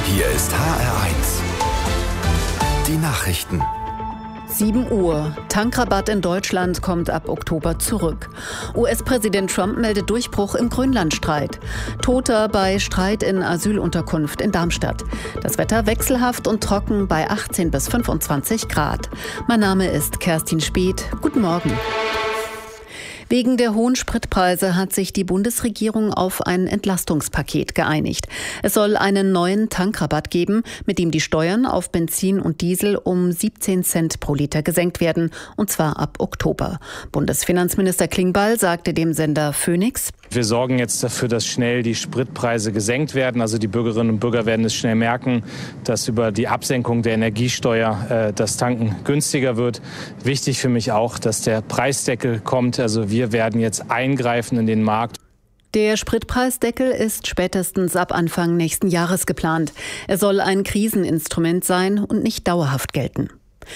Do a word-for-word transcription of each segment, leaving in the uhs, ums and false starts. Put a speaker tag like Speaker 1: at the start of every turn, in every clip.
Speaker 1: Hier ist H R eins. Die Nachrichten.
Speaker 2: sieben Uhr. Tankrabatt in Deutschland kommt ab Oktober zurück. U S-Präsident Trump meldet Durchbruch im Grönlandstreit. Toter bei Streit in Asylunterkunft in Darmstadt. Das Wetter wechselhaft und trocken bei achtzehn bis fünfundzwanzig Grad. Mein Name ist Kerstin Speth. Guten Morgen. Wegen der hohen Spritpreise hat sich die Bundesregierung auf ein Entlastungspaket geeinigt. Es soll einen neuen Tankrabatt geben, mit dem die Steuern auf Benzin und Diesel um siebzehn Cent pro Liter gesenkt werden, und zwar ab Oktober. Bundesfinanzminister Klingbeil sagte dem Sender Phoenix:
Speaker 3: Wir sorgen jetzt dafür, dass schnell die Spritpreise gesenkt werden. Also die Bürgerinnen und Bürger werden es schnell merken, dass über die Absenkung der Energiesteuer äh, das Tanken günstiger wird. Wichtig für mich auch, dass der Preisdeckel kommt. Also wir werden jetzt eingreifen in den Markt.
Speaker 2: Der Spritpreisdeckel ist spätestens ab Anfang nächsten Jahres geplant. Er soll ein Kriseninstrument sein und nicht dauerhaft gelten.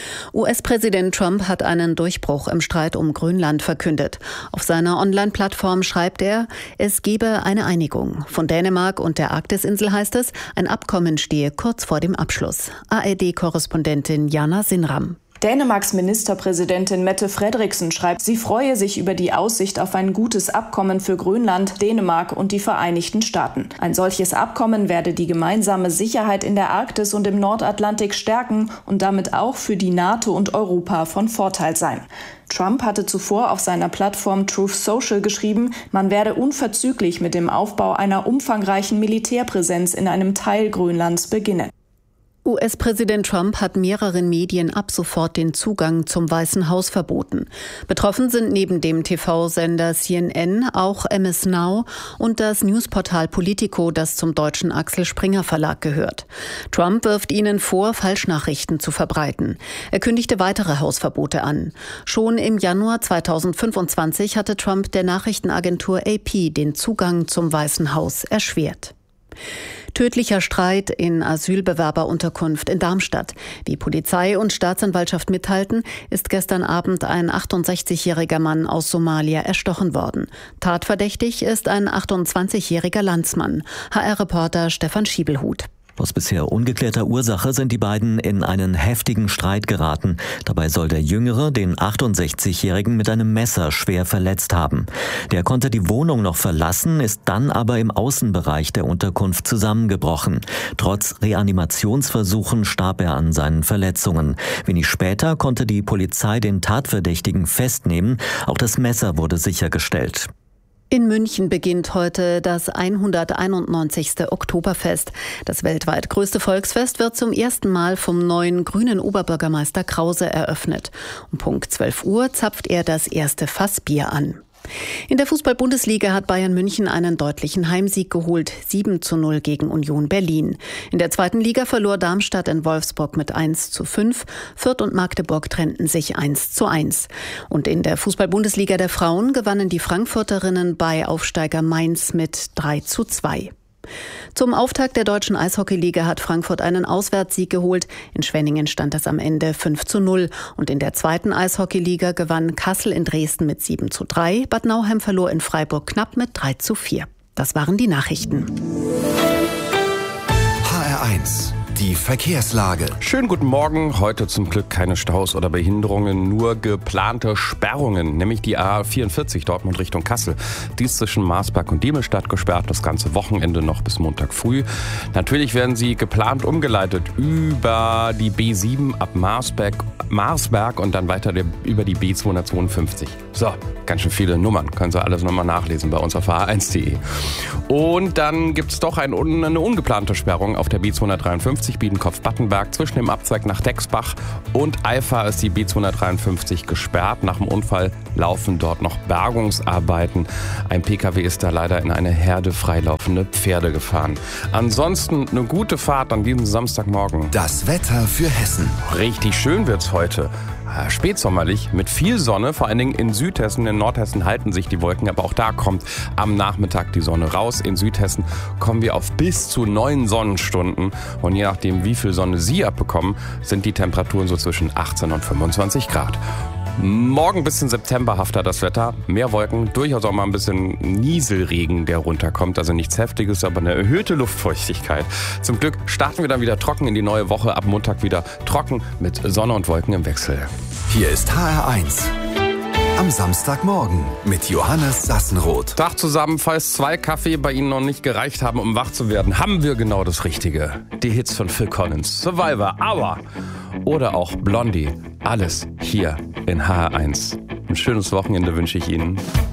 Speaker 2: U S-Präsident Trump hat einen Durchbruch im Streit um Grönland verkündet. Auf seiner Online-Plattform schreibt er, es gebe eine Einigung. Von Dänemark und der Arktisinsel heißt es, ein Abkommen stehe kurz vor dem Abschluss. A R D-Korrespondentin Jana Sinram.
Speaker 4: Dänemarks Ministerpräsidentin Mette Frederiksen schreibt, sie freue sich über die Aussicht auf ein gutes Abkommen für Grönland, Dänemark und die Vereinigten Staaten. Ein solches Abkommen werde die gemeinsame Sicherheit in der Arktis und im Nordatlantik stärken und damit auch für die NATO und Europa von Vorteil sein. Trump hatte zuvor auf seiner Plattform Truth Social geschrieben, man werde unverzüglich mit dem Aufbau einer umfangreichen Militärpräsenz in einem Teil Grönlands beginnen.
Speaker 2: U S-Präsident Trump hat mehreren Medien ab sofort den Zugang zum Weißen Haus verboten. Betroffen sind neben dem T V-Sender C N N auch M S Now und das Newsportal Politico, das zum deutschen Axel Springer Verlag gehört. Trump wirft ihnen vor, Falschnachrichten zu verbreiten. Er kündigte weitere Hausverbote an. Schon im Januar zweitausendfünfundzwanzig hatte Trump der Nachrichtenagentur A P den Zugang zum Weißen Haus erschwert. Tödlicher Streit in Asylbewerberunterkunft in Darmstadt. Wie Polizei und Staatsanwaltschaft mitteilten, ist gestern Abend ein achtundsechzigjähriger Mann aus Somalia erstochen worden. Tatverdächtig ist ein achtundzwanzigjähriger Landsmann. H R-Reporter Stefan Schiebelhut.
Speaker 5: Aus bisher ungeklärter Ursache sind die beiden in einen heftigen Streit geraten. Dabei soll der Jüngere den achtundsechzigjährigen mit einem Messer schwer verletzt haben. Der konnte die Wohnung noch verlassen, ist dann aber im Außenbereich der Unterkunft zusammengebrochen. Trotz Reanimationsversuchen starb er an seinen Verletzungen. Wenig später konnte die Polizei den Tatverdächtigen festnehmen. Auch das Messer wurde sichergestellt.
Speaker 2: In München beginnt heute das hunderteinundneunzigste Oktoberfest. Das weltweit größte Volksfest wird zum ersten Mal vom neuen grünen Oberbürgermeister Krause eröffnet. Um Punkt zwölf Uhr zapft er das erste Fass Bier an. In der Fußball-Bundesliga hat Bayern München einen deutlichen Heimsieg geholt, sieben zu null gegen Union Berlin. In der zweiten Liga verlor Darmstadt in Wolfsburg mit eins zu fünf, Fürth und Magdeburg trennten sich eins zu eins. Und in der Fußball-Bundesliga der Frauen gewannen die Frankfurterinnen bei Aufsteiger Mainz mit drei zu zwei. Zum Auftakt der deutschen Eishockeyliga hat Frankfurt einen Auswärtssieg geholt. In Schwenningen stand es am Ende fünf zu null. Und in der zweiten Eishockeyliga gewann Kassel in Dresden mit sieben zu drei. Bad Nauheim verlor in Freiburg knapp mit drei zu vier. Das waren die Nachrichten.
Speaker 1: H R eins. Die Verkehrslage.
Speaker 6: Schönen guten Morgen. Heute zum Glück keine Staus oder Behinderungen, nur geplante Sperrungen, nämlich die A vierundvierzig Dortmund Richtung Kassel. Die ist zwischen Marsberg und Diemelstadt gesperrt, das ganze Wochenende noch bis Montag früh. Natürlich werden sie geplant umgeleitet über die B sieben ab Marsberg, Marsberg und dann weiter über die B zweihundertzweiundfünfzig. So, ganz schön viele Nummern. Können Sie alles nochmal nachlesen bei uns auf h r eins punkt de. Und dann gibt es doch ein, eine ungeplante Sperrung auf der B zweihundertdreiundfünfzig Biedenkopf-Battenberg. Zwischen dem Abzweig nach Dexbach und Eifa ist die B zweihundertdreiundfünfzig gesperrt. Nach dem Unfall laufen dort noch Bergungsarbeiten. Ein P K W ist da leider in eine Herde freilaufende Pferde gefahren. Ansonsten eine gute Fahrt an diesem Samstagmorgen.
Speaker 1: Das Wetter für Hessen.
Speaker 6: Richtig schön wird's heute. Spätsommerlich mit viel Sonne, vor allen Dingen in Südhessen. In Nordhessen halten sich die Wolken, aber auch da kommt am Nachmittag die Sonne raus. In Südhessen kommen wir auf bis zu neun Sonnenstunden und je nachdem, wie viel Sonne Sie abbekommen, sind die Temperaturen so zwischen achtzehn und fünfundzwanzig Grad. Morgen bisschen septemberhafter das Wetter. Mehr Wolken, durchaus auch mal ein bisschen Nieselregen, der runterkommt. Also nichts Heftiges, aber eine erhöhte Luftfeuchtigkeit. Zum Glück starten wir dann wieder trocken in die neue Woche. Ab Montag wieder trocken mit Sonne und Wolken im Wechsel.
Speaker 1: Hier ist H R eins. Am Samstagmorgen mit Johannes Sassenroth.
Speaker 6: Tag zusammen, falls zwei Kaffee bei Ihnen noch nicht gereicht haben, um wach zu werden, haben wir genau das Richtige. Die Hits von Phil Collins, Survivor, Hour oder auch Blondie. Alles hier in H R eins. Ein schönes Wochenende wünsche ich Ihnen.